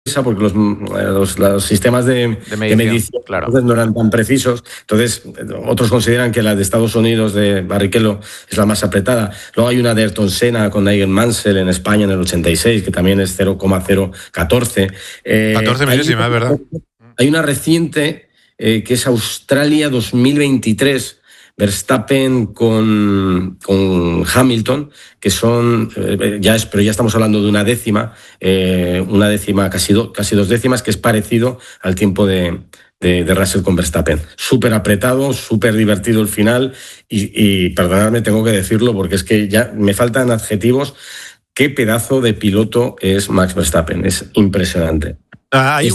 porque los sistemas de medición claro, no eran tan precisos. Entonces, otros consideran que la de Estados Unidos de Barrichello es la más apretada. Luego hay una de Ayrton Senna con Nigel Mansell en España en el 86, que también es 0,014. 14 milésimas, es verdad. Hay una reciente que es Australia 2023, Verstappen con Hamilton, que son, pero ya estamos hablando de una décima, casi 2 décimas, que es parecido al tiempo de Russell con Verstappen. Súper apretado, súper divertido el final y perdonadme, tengo que decirlo porque es que ya me faltan adjetivos. Qué pedazo de piloto es Max Verstappen, es impresionante. Hay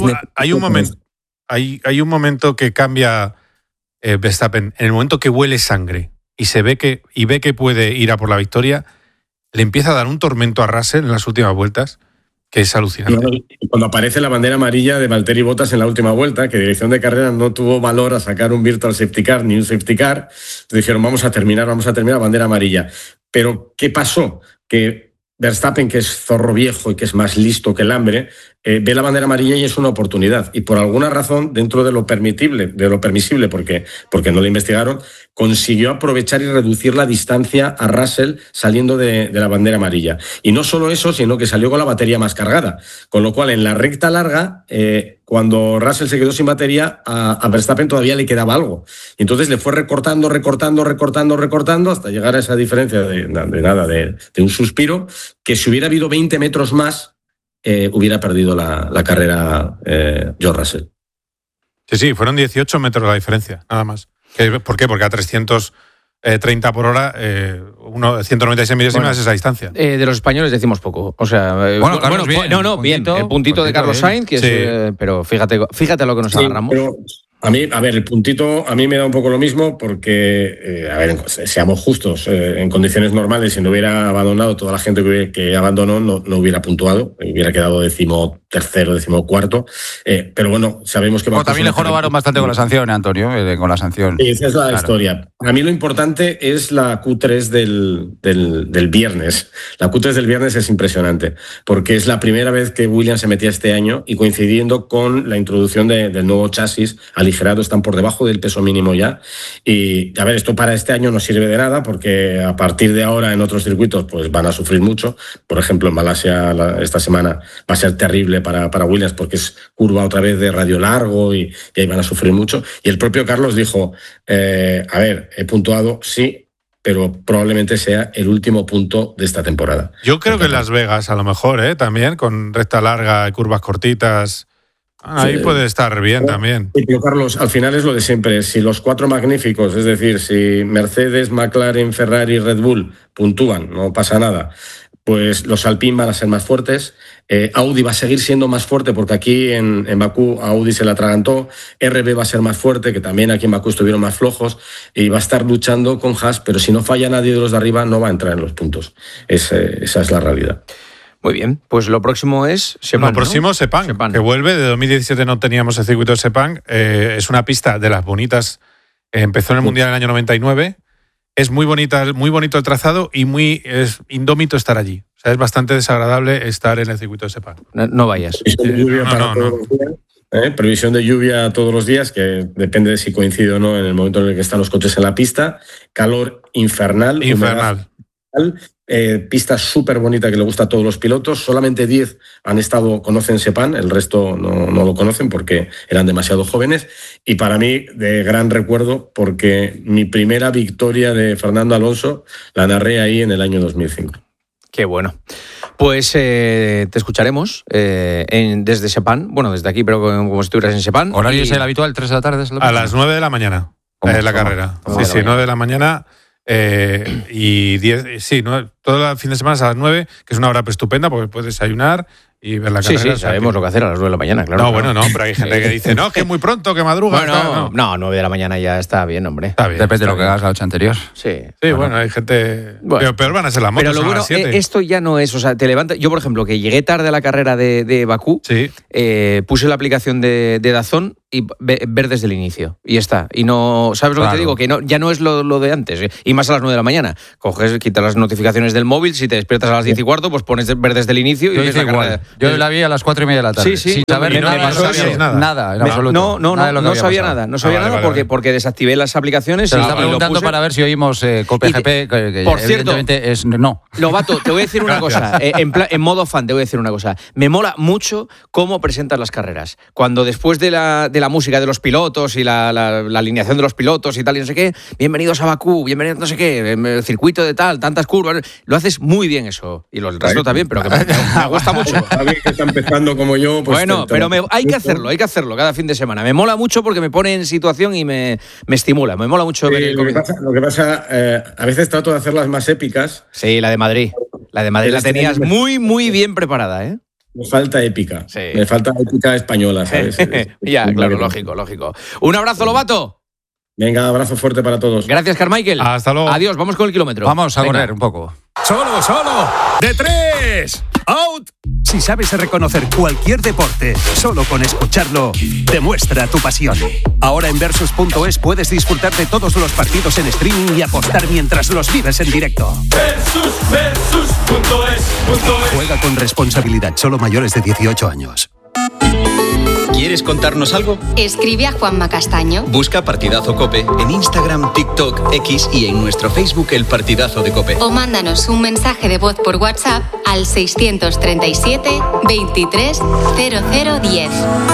un momento que cambia Verstappen, en el momento que huele sangre y ve que puede ir a por la victoria, le empieza a dar un tormento a Russell en las últimas vueltas que es alucinante. Cuando aparece la bandera amarilla de Valtteri Bottas en la última vuelta, que dirección de carrera no tuvo valor a sacar un virtual safety car ni un safety car, dijeron vamos a terminar, bandera amarilla. Pero ¿qué pasó? Que Verstappen, que es zorro viejo y que es más listo que el hambre, ve la bandera amarilla y es una oportunidad. Y por alguna razón, dentro de lo permisible, porque no lo investigaron, consiguió aprovechar y reducir la distancia a Russell saliendo de la bandera amarilla. Y no solo eso, sino que salió con la batería más cargada. Con lo cual, en la recta larga, cuando Russell se quedó sin batería, a Verstappen todavía le quedaba algo. Y entonces le fue recortando hasta llegar a esa diferencia de un suspiro, que si hubiera habido 20 metros más, hubiera perdido la carrera George Russell. Sí, fueron 18 metros la diferencia, nada más. ¿Por qué? Porque a 330 por hora, 196 milésimas es esa distancia. De los españoles decimos poco. O sea, bien. El puntito de Carlos Sainz, que es, pero fíjate a lo que nos agarramos. Pero el puntito a mí me da un poco lo mismo porque, seamos justos, en condiciones normales, si no hubiera abandonado toda la gente que abandonó, no hubiera puntuado, hubiera quedado 13º, 14º. Pero bueno, sabemos que... también le jorobaron bastante con la sanción, Antonio, con la sanción. Sí, esa es la historia. A mí lo importante es la Q3 del viernes. La Q3 del viernes es impresionante, porque es la primera vez que Williams se metía este año y coincidiendo con la introducción del nuevo chasis aligerado, están por debajo del peso mínimo ya. Y, esto para este año no sirve de nada, porque a partir de ahora en otros circuitos pues van a sufrir mucho. Por ejemplo, en Malasia esta semana va a ser terrible para Williams, porque es curva otra vez de radio largo y ahí van a sufrir mucho. Y el propio Carlos dijo, he puntuado, sí, pero probablemente sea el último punto de esta temporada. Yo creo que en Las Vegas, a lo mejor, también, con recta larga y curvas cortitas, ahí puede estar bien también. Sí, pero Carlos, al final es lo de siempre. Si los 4 magníficos, es decir, si Mercedes, McLaren, Ferrari y Red Bull puntúan, no pasa nada, pues los Alpine van a ser más fuertes. Audi va a seguir siendo más fuerte, porque aquí en Bakú Audi se la atragantó. RB va a ser más fuerte, que también aquí en Bakú estuvieron más flojos, y va a estar luchando con Haas, pero si no falla nadie de los de arriba, no va a entrar en los puntos. Esa es la realidad. Muy bien, pues lo próximo es Sepang. Lo próximo, ¿no? Sepang, que vuelve. De 2017 no teníamos el circuito de Sepang. Es una pista de las bonitas. Empezó en el Mundial en el año 99. Es muy bonita, muy bonito el trazado y es indómito estar allí. O sea, es bastante desagradable estar en el circuito de Sepang. No vayas. Previsión de lluvia todos los días, que depende de si coincide o no en el momento en el que están los coches en la pista. Calor infernal. Pista súper bonita que le gusta a todos los pilotos. Solamente 10 conocen Sepang, el resto no lo conocen porque eran demasiado jóvenes. Y para mí, de gran recuerdo, porque mi primera victoria de Fernando Alonso la narré ahí en el año 2005. Qué bueno. Pues te escucharemos desde Sepang, desde aquí, pero como si estuvieras en Sepang. ¿Horario es el habitual, 3 de la tarde? A las 9 de la mañana es la carrera. Sí, 9 de la mañana. Y 10, todo el fin de semana a las 9, que es una hora estupenda porque puedes desayunar y ver la carrera. Sí, sabemos lo que hacer a las 9 de la mañana, claro. Pero hay gente que dice, que es muy pronto, que madruga. No, 9 de la mañana ya está bien, hombre. Está bien. Depende de lo que hagas la noche anterior. Sí, hay gente... Pero peor van a ser las motos. Pero lo bueno, esto ya no es... O sea, te levantas... Yo, por ejemplo, que llegué tarde a la carrera de Bakú, puse la aplicación de DAZN y ver desde el inicio. Y está. Y no... ¿Sabes lo que te digo? Que ya no es lo de antes. Y más a las 9 de la mañana. Coges, quitas las notificaciones del móvil, si te despiertas a las 10:15, pues pones ver desde el inicio y ves Yo la vi a las 4:30 de la tarde. Sí, sin saber nada, nada, en absoluto. No sabía nada porque desactivé las aplicaciones. Te lo estaba preguntando para ver si oímos Cope GP, que por cierto, evidentemente es no. Lobato, te voy a decir una cosa, en modo fan te voy a decir una cosa. Me mola mucho cómo presentas las carreras. Cuando después de la música de los pilotos y la alineación de los pilotos y tal y no sé qué, bienvenidos a Bakú, bienvenidos no sé qué, el circuito de tal, tantas curvas, lo haces muy bien eso. Y el resto también, pero que me gusta mucho. Alguien que está empezando como yo, pues bueno, pero hay que hacerlo cada fin de semana. Me mola mucho porque me pone en situación y me estimula. Me mola mucho ver lo que pasa, a veces trato de hacerlas más épicas. Sí, la de Madrid. La de Madrid la tenías muy, muy bien preparada, ¿eh? Me falta épica. Sí. Me falta épica española, ¿sabes? Ya, claro, lógico. Un abrazo, Lobato. Venga, abrazo fuerte para todos. Gracias, Carmichael. Hasta luego. Adiós, vamos con el kilómetro. Vamos a correr un poco. Solo. ¡De 3! ¡Out! Si sabes reconocer cualquier deporte solo con escucharlo, demuestra tu pasión. Ahora en Versus.es puedes disfrutar de todos los partidos en streaming y apostar mientras los vives en directo. Versus.es. Juega con responsabilidad, solo mayores de 18 años. ¿Quieres contarnos algo? Escribe a Juanma Castaño. Busca Partidazo COPE en Instagram, TikTok, X y en nuestro Facebook El Partidazo de COPE. O mándanos un mensaje de voz por WhatsApp al 637 23 0010.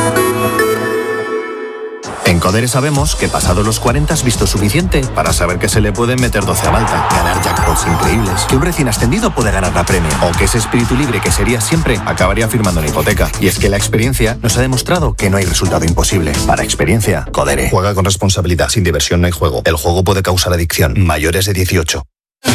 En Codere sabemos que pasado los 40 has visto suficiente para saber que se le pueden meter 12 a Malta, ganar jackpots increíbles, que un recién ascendido puede ganar la premio, o que ese espíritu libre que sería siempre acabaría firmando una hipoteca. Y es que la experiencia nos ha demostrado que no hay resultado imposible. Para experiencia, Codere. Juega con responsabilidad, sin diversión no hay juego. El juego puede causar adicción. Mayores de 18.